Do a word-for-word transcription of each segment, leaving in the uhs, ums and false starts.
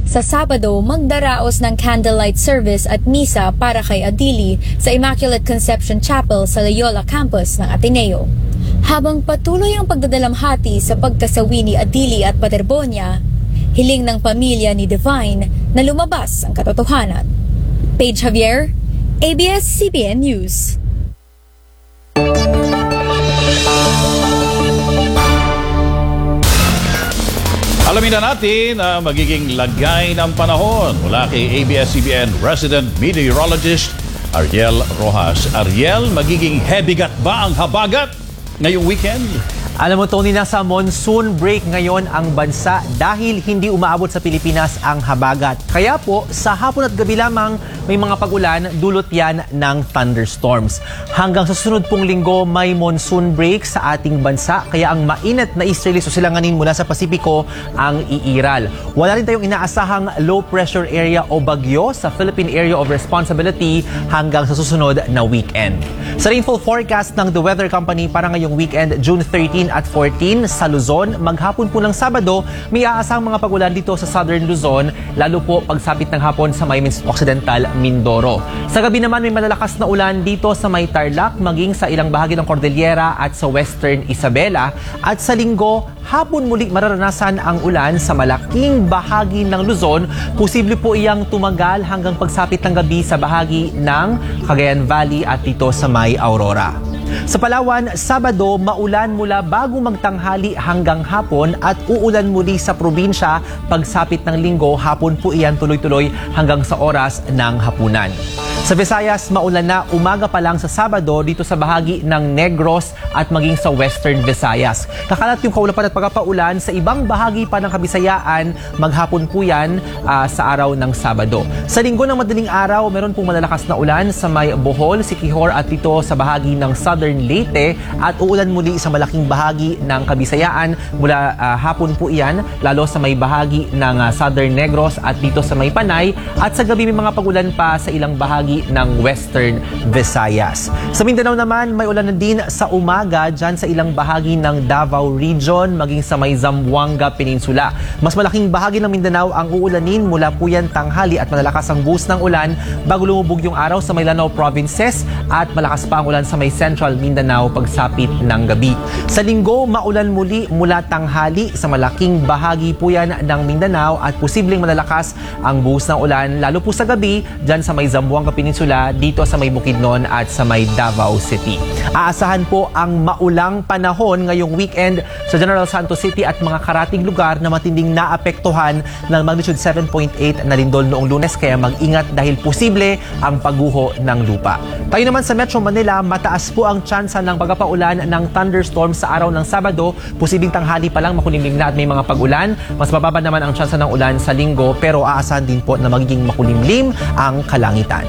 Sa Sabado, magdaraos ng candlelight service at misa para kay Adili sa Immaculate Conception Chapel sa Loyola campus ng Ateneo. Habang patuloy ang pagdadalamhati sa pagkasawi ni Adili at Pater Bonia, hiling ng pamilya ni Divine na lumabas ang katotohanan. Paige Javier, A B S C B N News. Alamin na natin ang magiging lagay ng panahon mula kay A B S C B N resident meteorologist Ariel Rojas. Ariel, magiging hebigat ba ang habagat ngayong weekend? Alam mo, Tony, nasa monsoon break ngayon ang bansa dahil hindi umaabot sa Pilipinas ang habagat. Kaya po, sa hapon at gabi lamang, may mga pag-ulan, dulot yan ng thunderstorms. Hanggang sa susunod pong linggo, may monsoon break sa ating bansa, kaya ang mainit na easterlies o silanganin mula sa Pasipiko ang iiral. Wala rin tayong inaasahang low pressure area o bagyo sa Philippine Area of Responsibility hanggang sa susunod na weekend. Sa rainfall forecast ng The Weather Company para ngayong weekend, June thirteen at fourteen sa Luzon, maghapon po ng Sabado, may aasahang mga pag-ulan dito sa Southern Luzon, lalo po pagsapit ng hapon sa may Occidental Mindoro. Sa gabi naman, may malalakas na ulan dito sa may Tarlac, maging sa ilang bahagi ng Cordillera at sa Western Isabela. At sa Linggo, hapon muli mararanasan ang ulan sa malaking bahagi ng Luzon. Posible po iyang tumagal hanggang pagsapit ng gabi sa bahagi ng Cagayan Valley at dito sa may Aurora. Sa Palawan, Sabado, maulan mula bago magtanghali hanggang hapon at uulan muli sa probinsya pagsapit ng Linggo. Hapon po iyan tuloy-tuloy hanggang sa oras ng hapunan. Sa Visayas, maulan na umaga pa lang sa Sabado dito sa bahagi ng Negros at maging sa Western Visayas. Kakalat yung kaulapan at pagkapaulan sa ibang bahagi pa ng Kabisayaan, maghapon po yan uh, sa araw ng Sabado. Sa Linggo ng madaling araw, meron pong malalakas na ulan sa may Bohol, Siquijor at dito sa bahagi ng Southern Leyte at uulan muli sa malaking bahagi ng Kabisayaan mula uh, hapon po iyan, lalo sa may bahagi ng uh, Southern Negros at dito sa may Panay at sa gabi may mga pagulan pa sa ilang bahagi ng Western Visayas. Sa Mindanao naman, may ulan na din sa umaga dyan sa ilang bahagi ng Davao Region maging sa may Zamboanga Peninsula. Mas malaking bahagi ng Mindanao ang uulanin mula po yan tanghali at malalakas ang buhos ng ulan bago lumubog yung araw sa may Lanao Provinces at malakas pa ang ulan sa may Central Mindanao pagsapit ng gabi. Sa Linggo, maulan muli mula tanghali sa malaking bahagi po yan ng Mindanao at posibleng malalakas ang buhos ng ulan lalo po sa gabi dyan sa may Zamboanga Peninsula, dito sa may Bukidnon at sa may Davao City. Aasahan po ang maulang panahon ngayong weekend sa General Santos City at mga karating lugar na matinding naapektuhan ng magnitude seven point eight na lindol noong Lunes, kaya mag-ingat dahil posible ang pagguho ng lupa. Tayo naman sa Metro Manila, mataas po ang tsansa ng pagpapaulan ng thunderstorm sa araw ng Sabado. Posibleng tanghali pa lang makulimlim na at may mga pag-ulan. Mas mababa naman ang tsansa ng ulan sa Linggo, pero aasahan din po na magiging makulimlim ang kalangitan.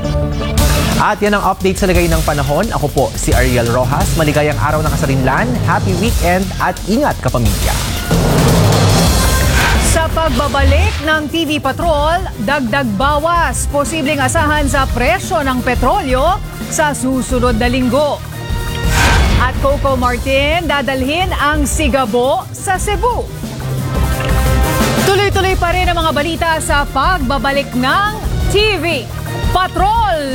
At yan ang update sa lagay ng panahon. Ako po si Ariel Rojas. Maligayang araw ng kasarinlan, happy weekend at ingat kapamilya. Sa pagbabalik ng T V Patrol, dagdag bawas. Posibleng asahan sa presyo ng petrolyo sa susunod na linggo. At Coco Martin, dadalhin ang sigabo sa Cebu. Tuloy-tuloy pa rin ang mga balita sa pagbabalik ng T V Patrol.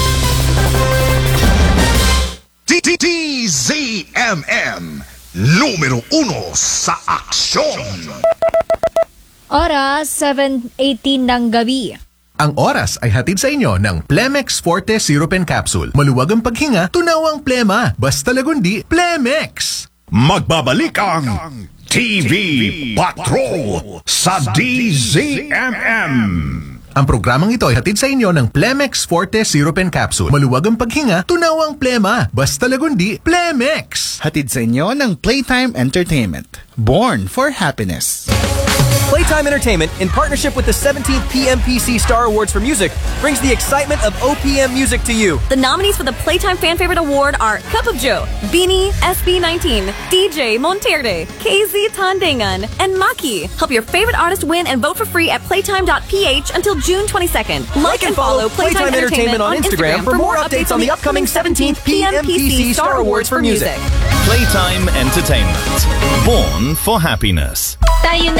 D Z M M, numero uno sa aksyon. Oras, seven eighteen ng gabi. Ang oras ay hatid sa inyo ng Plemex Forte Syrup and Capsule. Maluwag ang paghinga, tunaw ang plema. Basta lagundi, Plemex! Magbabalik ang T V Patrol sa D Z M M. Ang programang ito ay hatid sa inyo ng Plemex Forte Syrup and Capsule. Maluwag ang paghinga, tunaw ang plema. Basta lagundi, Plemex! Hatid sa inyo ng Playtime Entertainment. Born for happiness. Playtime Entertainment, in partnership with the seventeenth P M P C Star Awards for Music, brings the excitement of O P M music to you. The nominees for the Playtime Fan Favorite Award are Cup of Joe, Beanie, S B nineteen, D J Monterde, K Z Tandangan, and Maki. Help your favorite artist win and vote for free at playtime dot p h until June twenty-second. Like and follow Playtime Entertainment on Instagram for more updates on the upcoming seventeenth P M P C Star Awards for Music. Playtime Entertainment, born for happiness. Tayo